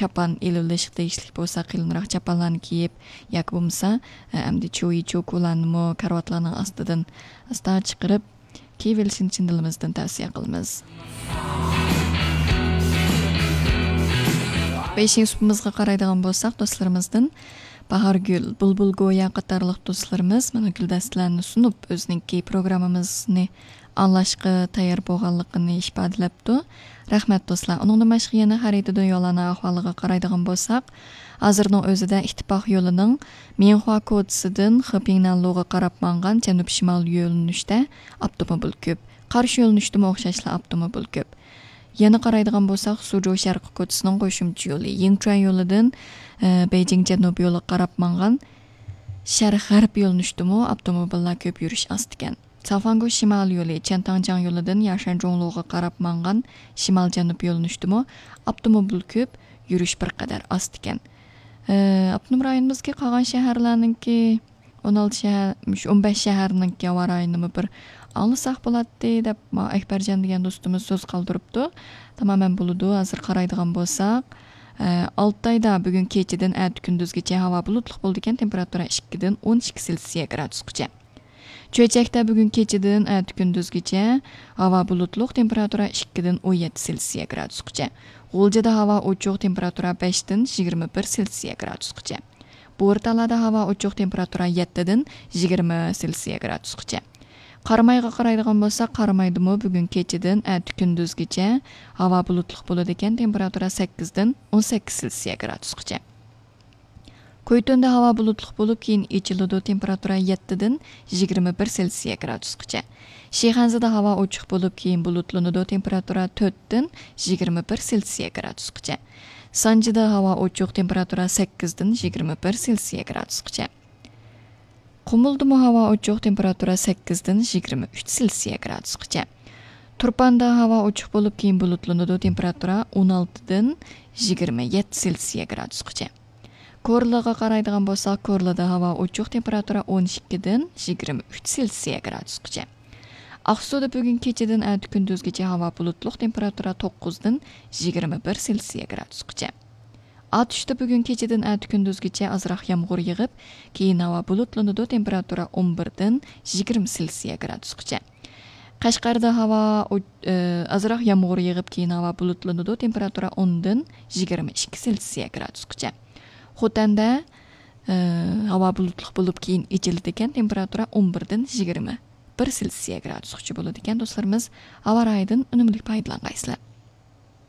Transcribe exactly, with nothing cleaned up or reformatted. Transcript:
çapan eliliş değişlik bolsa qılınraq çapanlarını kiyip yak bulmasa әмді чуи чокуlanımı karvatlarının astıdan asta çıqırıp kiyvelişin için dilimizden tavsiye qılmız. Beşinci supumuzga qaraydigan bolsaq dostlarımızdan Bahargül, Bulbul Goya qatarlıq dostlarımız mana güldəstlərini sunup özününki programımızını anlaşqı tayar bolğanlığını ifadələpdi. Rahmet dostlar. Onundan başqa yana xəritədə yolana ahvalığa qaraydigan bolsaq, hazırның özüdə ittifaq yolunun Minhua kodisidən Xipingnaluğa qarab manğan cənub-şimal yönlüşdə avtomobil köp. Qarşı yönlüşdə oxşaşlı avtomobil köp. Yana qaraydigan bolsaq, Suzhou Şərqi kodisining qo'shimcha yo'li Yingchuan yo'lidan Beijing janub yo'li qarab manğan sharq-g'arb yo'lnushdimi avtomobillar ko'p yurish ost ekan. Salfango shimal yo'li Chantangjiang yo'lidan Yashanzhongluga qarab manğan shimal-janub yo'lnushdimi avtomobil ko'p yurish bir qadar ost ekan. Avtonom rayonimizga qolgan shaharlarninki o'n olti shahar, o'n besh shaharninki havo rayonimi bir anlasaq bo'ladi deb Akbarjon degan do'stimiz so'z qoldiribdi. Tamoman bo'ladi. Hozir qaraydigan bo'lsaq, olti oyda bugun kechadan at kunduzgacha havo bulutli bo'ldi ekan, temperatura ikkidan o'n ikki Selsiya gradusgacha. Cho'chakda bugun kechadan at kunduzgacha havo bulutli, temperatura ikkidan o'n yetti Selsiya gradusgacha. G'uljada havo ochiq, temperatura beshdan yigirma bir Selsiya gradusgacha. Bo'rtalada havo ochiq, temperatura yettidan yigirma Selsiya gradusgacha. Qaramayga qaraydigan bo'lsa, Qaramayda-mu bugun kechadan at kunduzgacha havo bulutli bo'ladi ekan, temperatura sakkizdan o'n sakkiz Selsiya gradusgacha. Qo'ytonda havo bulutli bo'lib, keyin ichiladi, temperatura yettidan yigirma bir Selsiya gradusgacha. Shixanzada havo ochiq bo'lib, keyin bulutlanadi, temperatura to'rtdan yigirma bir Selsiya gradusgacha. Sanjida havo ochiq, temperatura sakkizdan yigirma bir Selsiya gradusgacha. Qumuldimi havo ochiq, temperatura sakkizdan yigirma uch Selsiya gradusgacha. Turpanda havo ochiq bo'lib, keyin bulutlanadi, temperatura o'n oltidan yigirma yetti Selsiya gradusgacha. Korlaga qaraydigan bo'lsak, Korlada havo ochiq, temperatura o'n ikkidan yigirma uch Selsiya gradusgacha. Aqsuda bugun kechadan at kunduzgacha havo bulutli, temperatura to'qqizdan yigirma bir Selsiya gradusgacha. Atışda bugun kechadan at kunduzgacha azroq yomg'ir yig'ib, keyin havo bulutlanadi, temperatura o'n birdan yigirma Selsiya gradusgacha. Qashqarda havo azroq yomg'ir yig'ib, keyin havo bulutlanadi, temperatura o'ndan yigirma ikki Selsiya gradusgacha. Xotanda havo bulutli bo'lib, keyin ichiladi ekan, temperatura o'n birdan yigirma bir Selsiya gradusgacha bo'ladi ekan. Do'stlarimiz, havo rayidan unumli foydalangaysizlar.